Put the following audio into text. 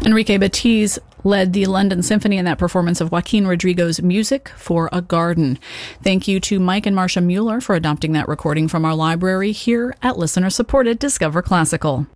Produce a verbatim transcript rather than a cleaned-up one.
Enrique Batiz led the London Symphony in that performance of Joaquin Rodrigo's Music for a Garden. Thank you to Mike and Marcia Mueller for adopting that recording from our library here at listener-supported Discover Classical.